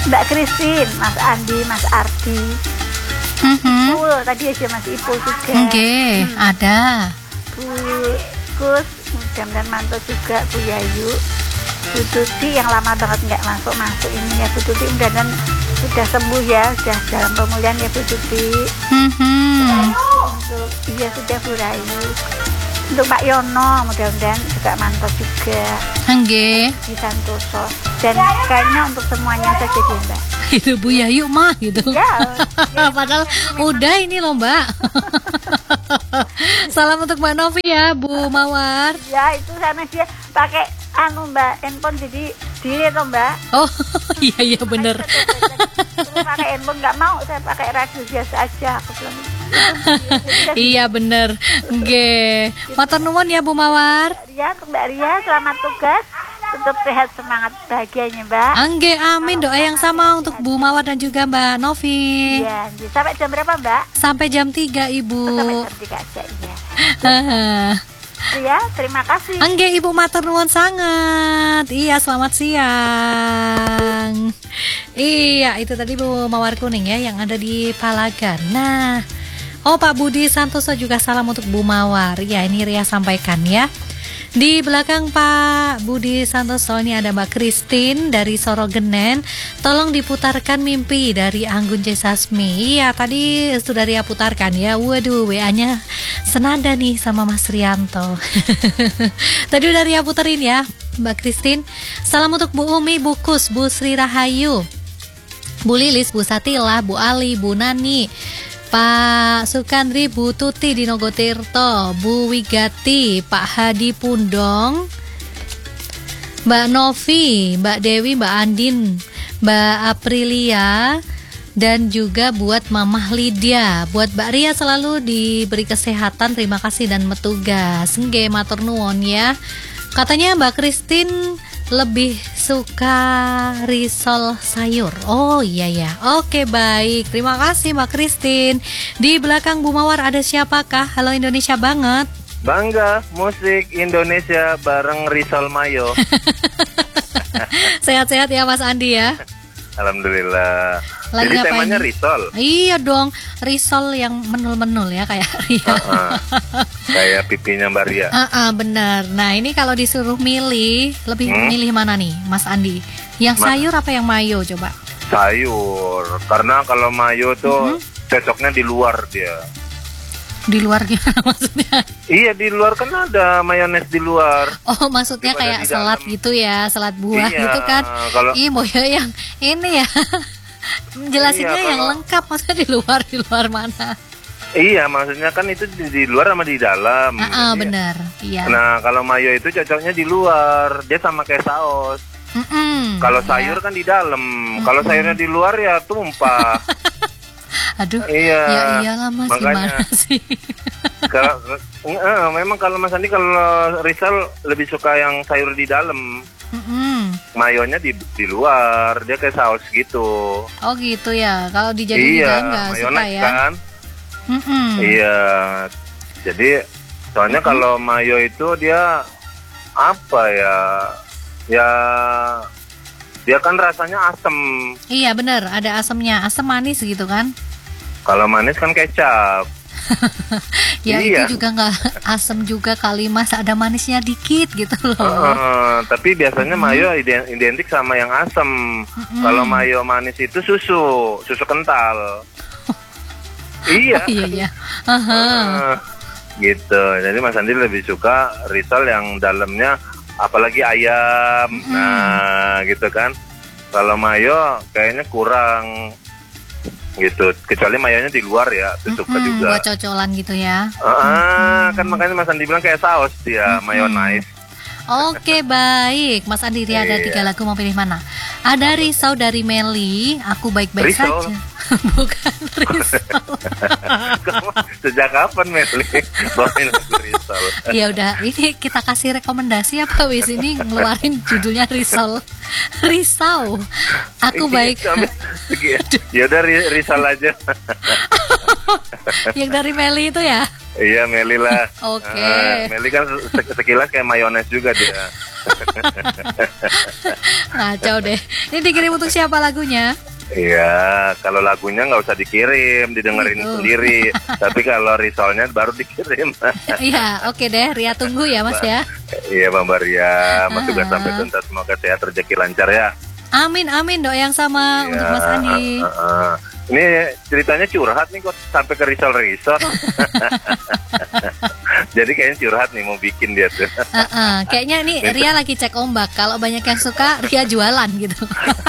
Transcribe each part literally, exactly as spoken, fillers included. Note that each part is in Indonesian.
Mbak Christine, Mas Andi, Mas Ardi. Mm-hmm. Oh, tadi aja Mas Ipul juga. Oke, okay, hmm. ada. Bu Gus, mudah-mudahan mantap juga Bu Yayu. Bu Tuti yang lama banget nggak masuk-masuk ini ya Bu Tuti, mudah-mudahan sudah sembuh ya, sudah dalam pemulihan ya Bu Tuti. Mm-hmm. Untuk iya sudah Bu Rayu. Untuk Pak Yono mudah-mudahan juga mantap juga. Oke. Di Santoso. Dan kayaknya untuk semuanya saja dia Mbak. Itu Bu Yayu mah gitu. Ya, ya. Padahal udah ini loh Mbak. Salam untuk Mbak Novi ya Bu Mawar. Ya itu karena dia pakai anu Mbak handphone jadi diri toh Mbak. Oh iya iya bener. Terus pakai handphone nggak mau, saya pakai radio biasa aja. Aku bilang iya bener. Oke, matur nuwun ya Bu Mawar. Ria, untuk Mbak Ria selamat tugas. Tetap sehat, semangat bahagianya Mbak. Angge, amin. Doa yang sama untuk Bu Mawar dan juga Mbak Novi. Iya, sampai jam berapa Mbak? Sampai jam tiga Ibu. Oh, sampai jam tiga aja iya. Iya, terima kasih. Angge, Ibu matur nuwun sangat. Iya, selamat siang. Iya, itu tadi Bu Mawar Kuning ya yang ada di Palagan. Nah, oh Pak Budi Santoso juga salam untuk Bu Mawar. Ya, ini Ria sampaikan ya. Di belakang Pak Budi Santoso ini ada Mbak Christine dari Sorogenen. Tolong diputarkan Mimpi dari Anggun C. Sasmi. Iya, tadi sudah Ria putarkan ya. Waduh, W A-nya senada nih sama Mas Rianto. Tadi udah Ria puterin ya, Mbak Christine. Salam untuk Bu Umi, Bu Kus, Bu Sri Rahayu, Bu Lilis, Bu Satila, Bu Ali, Bu Nani, Pak Sukandri, Bu Tuti di Nogotirto, Bu Wigati, Pak Hadi Pundong, Mbak Novi, Mbak Dewi, Mbak Andin, Mbak Aprilia, dan juga buat Mamah Lydia. Buat Mbak Ria selalu diberi kesehatan, terima kasih dan metugas. Nggih, matur nuwun ya. Katanya Mbak Christine lebih suka risol sayur. Oh iya ya. Oke baik. Terima kasih Mbak Christine. Di belakang Bu Mawar ada siapakah? Halo Indonesia banget. Bangga musik Indonesia bareng Risol Mayo. Sehat-sehat ya Mas Andi ya. Alhamdulillah. Lagi Jadi ngapain? temanya risol. Iya dong, risol yang menul-menul ya kayak Ria. Uh-uh. Kayak pipinya Mbak Ria. Uh-uh, benar. Nah ini kalau disuruh milih, lebih hmm? milih mana nih Mas Andi? Yang Ma- sayur apa yang mayo coba? Sayur. Karena kalau mayo tuh mm-hmm. cocoknya di luar dia. Di luar gimana maksudnya? Iya di luar kan ada mayones di luar. Oh maksudnya daripada kayak selat gitu ya, selat buah iya, gitu kan? Kalau Ih moyo yang ini ya, jelasinnya iya, yang kalau... lengkap maksudnya di luar di luar mana? Iya maksudnya kan itu di, di luar sama di dalam. Ah uh-uh, benar, iya. Nah kalau mayo itu cocoknya di luar, dia sama kayak saus. Mm-mm, kalau iya. sayur kan di dalam, kalau sayurnya di luar ya tumpah. Aduh, iya. Ya iyalah Mas, makanya, gimana sih? kalau, uh, memang kalau Mas Andi kalau Rizal lebih suka yang sayur di dalam, mm-hmm. mayonya di di luar, dia kayak saus gitu. Oh gitu ya, kalau dijadiin iya, nggak suka ya? kan? Mm-hmm. Iya, jadi soalnya mm-hmm. kalau mayo itu dia apa ya? Ya dia kan rasanya asem. Iya benar, ada asemnya, asam manis gitu kan? Kalau manis kan kecap. Ya iya. itu juga nggak asam juga kali Mas, ada manisnya dikit gitu loh. Uh, tapi biasanya mm-hmm. mayo identik sama yang asam. Mm-hmm. Kalau mayo manis itu susu, susu kental. Iya. Oh, iya iya. Uh, gitu. Jadi Mas Andi lebih suka risol yang dalamnya apalagi ayam. Mm-hmm. Nah, gitu kan. Kalau mayo kayaknya kurang. Gitu, kecuali mayonya di luar ya, itu suka mm-hmm, juga. Buat cocolan gitu ya. Ah, mm-hmm. Kan makanya Mas Andi bilang kayak saus dia, mm-hmm. mayonnaise. Oke baik, Mas Andi Ria ada tiga lagu, mau pilih mana? Ada Risau dari Meli, Aku Baik-Baik Saja. Bukan Risau. Sejak kapan Meli bawain lagu Risau? Ya udah, ini kita kasih rekomendasi apa wis, ini ngeluarin judulnya Risau. Risau. Aku baik. Ya udah Risau aja. Yang dari Meli itu ya? Iya, Meli lah. Oke. Ah, Meli kan se- sekilas kayak mayones juga dia. Ngaco deh. Ini dikirim untuk siapa lagunya? Iya, kalau lagunya nggak usah dikirim, didengerin Gitu. sendiri. Tapi kalau risolnya baru dikirim. Iya, oke deh. Ria tunggu ya Mas ya. Iya, Bang Baria, Mas juga Ah. sampai tuntas, semoga sehat, rezeki lancar ya. Amin, amin. Doa yang sama Iya, untuk Mas Andi. ah, ah, ah. Ini ceritanya curhat nih kok sampai ke risol-risol. Jadi kayaknya curhat nih mau bikin dia tuh. Heeh, kayaknya nih Ria lagi cek ombak. Kalau banyak yang suka, Ria jualan gitu.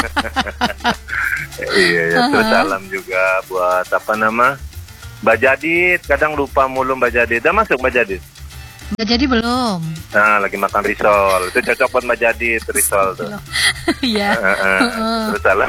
Iya, ya. Terus salam juga buat apa nama Mbak Jadit. Kadang lupa mulu Mbak Jadit. Udah masuk Mbak Jadit? Udah jadi belum? Nah, lagi makan risol. Itu cocok buat Mbak Jadit, risol tuh. Belum. Iya. Heeh. Terus salam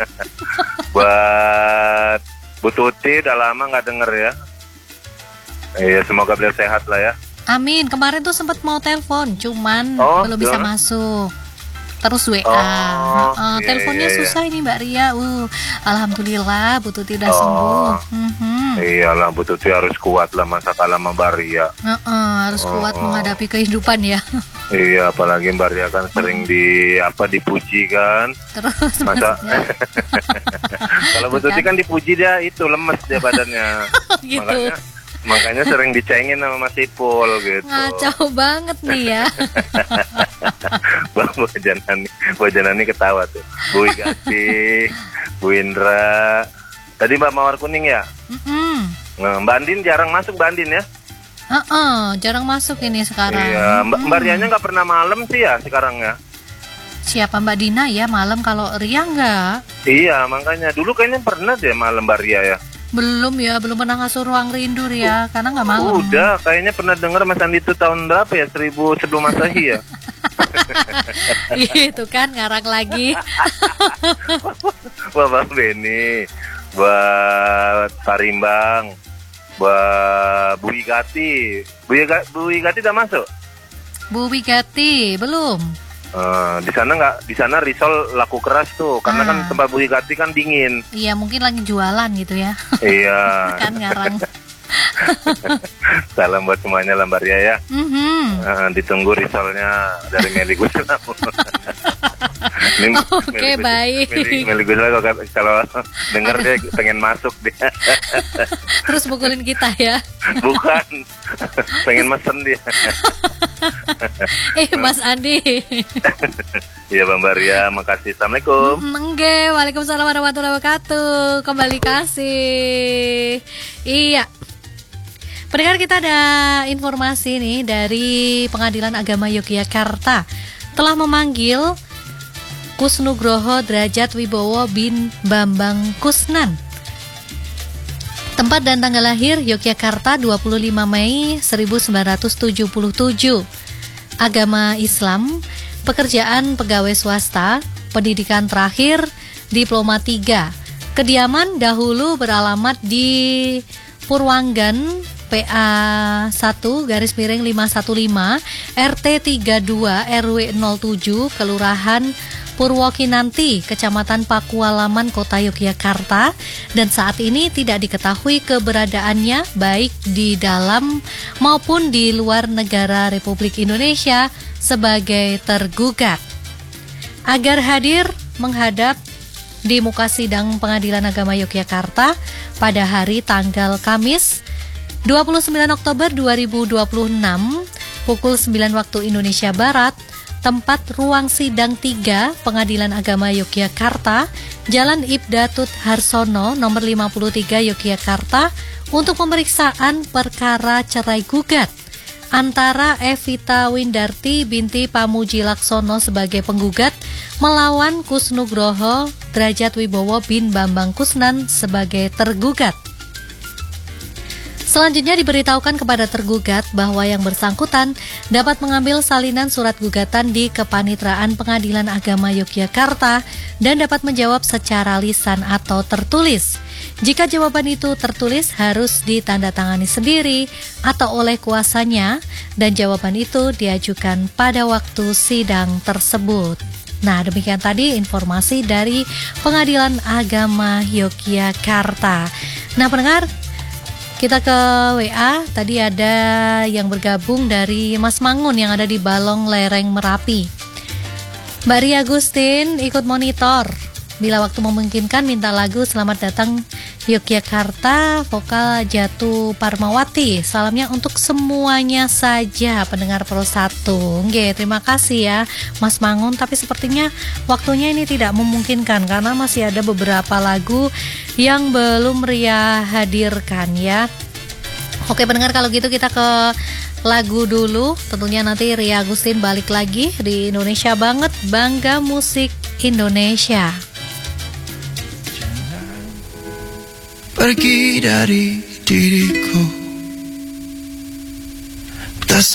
buat Bu Tuti, udah lama nggak denger ya. Iya, semoga beliau sehat lah ya. Amin. Kemarin tuh sempat mau telepon, cuman Oh, belum bisa gimana? masuk. Terus W A. Oh, Heeh, iya, teleponnya iya, iya. susah ini Mbak Ria. Uh, alhamdulillah Bu Tuti udah Oh. sembuh. Mhm. Iyalah, Bu Tuti harus kuat lah masa kalah sama Mbak Ria. Heeh, harus kuat Oh. menghadapi kehidupan ya. Iya, apalagi Mbak Ria kan sering di apa dipuji kan. Terus Masa maksudnya kalau Bu Tuti kan dipuji dia itu lemes dia badannya. gitu. Makanya makanya sering dicengin sama Mas Ipul gitu. Ngaco banget nih ya. Bang Bu Janani, Bu Janani ketawa tuh. Bu Igati, Bu Indra. Tadi Mbak Mawar Kuning ya? Mm-mm. Nah, Mbak Andin jarang masuk Mbak Andin ya? Heeh, jarang masuk ini sekarang. Iya, Mbak, Mm. Mbak Rianya nggak pernah malam sih ya sekarang ya? Siapa Mbak Dina ya malam, kalau Ria enggak? Iya, makanya dulu kayaknya pernah deh malam Mbak Ria ya. Belum ya, belum pernah ngasuh ruang rindu Ria, karena nggak malam. Udah, kayaknya pernah dengar Mas Andi itu tahun berapa ya? Seribu sebelum Masehi ya? Itu kan ngarang lagi. Wah, Bang Beni, buat Parimbang, buat Bu Igati. Bu, Iga, Bu Igati udah masuk? Bu Wigati belum. Eh, di sana nggak, di sana risol laku keras tuh, karena Ah. kan tempat Bu Igati kan dingin. Iya, mungkin lagi jualan gitu ya. Iya. Kan ngarang. Salam buat semuanya lah Mbak Ria ya. Mhm. Eh, ditunggu risolnya dari Meli Guslam. Ini Oke, Meli Gus- baik. Meli, Meli Guslam kalau, kalau denger dia pengen masuk dia. Terus pukulin kita ya. Bukan, pengen mesen dia. Eh, Mas Andi. Iya Bang Baria, makasih. Assalamualaikum. Mengge, waalaikumsalam warahmatullahi wabarakatuh. Kembali kasih. Iya. Pendengar, kita ada informasi nih dari Pengadilan Agama Yogyakarta telah memanggil Kusnugroho Derajat Wibowo bin Bambang Kusnan. Tempat dan tanggal lahir Yogyakarta dua puluh lima Mei seribu sembilan ratus tujuh puluh tujuh. Agama Islam, pekerjaan pegawai swasta, pendidikan terakhir diploma tiga. Kediaman dahulu beralamat di Purwanggan P A satu garis miring lima satu lima R T tiga puluh dua R W nol tujuh Kelurahan Purwokinanti, Kecamatan Pakualaman, Kota Yogyakarta, dan saat ini tidak diketahui keberadaannya baik di dalam maupun di luar negara Republik Indonesia sebagai tergugat. Agar hadir menghadap di muka sidang Pengadilan Agama Yogyakarta pada hari tanggal Kamis dua puluh sembilan Oktober dua ribu dua puluh enam pukul sembilan waktu Indonesia Barat, tempat ruang sidang tiga Pengadilan Agama Yogyakarta, Jalan Ibda Tut Harsono nomor lima puluh tiga Yogyakarta, untuk pemeriksaan perkara cerai gugat antara Evita Windarti binti Pamuji Laksono sebagai penggugat melawan Kusnugroho Derajat Wibowo bin Bambang Kusnan sebagai tergugat. Selanjutnya diberitahukan kepada tergugat bahwa yang bersangkutan dapat mengambil salinan surat gugatan di Kepanitraan Pengadilan Agama Yogyakarta dan dapat menjawab secara lisan atau tertulis. Jika jawaban itu tertulis harus ditandatangani sendiri atau oleh kuasanya, dan jawaban itu diajukan pada waktu sidang tersebut. Nah, demikian tadi informasi dari Pengadilan Agama Yogyakarta. Nah, pendengar, Kita ke W A, tadi ada yang bergabung dari Mas Mangun yang ada di Balong Lereng Merapi. Mbak Ria Agustin ikut monitor. Bila waktu memungkinkan minta lagu Selamat Datang Yogyakarta, vokal Jatu Parmawati. Salamnya untuk semuanya saja pendengar Pro satu. Nggih, terima kasih ya Mas Mangun, tapi sepertinya waktunya ini tidak memungkinkan karena masih ada beberapa lagu yang belum Ria hadirkan ya. Oke pendengar, kalau gitu kita ke lagu dulu. Tentunya nanti Ria Agustin balik lagi di Indonesia Banget, Bangga Musik Indonesia. Pergi dari diriku,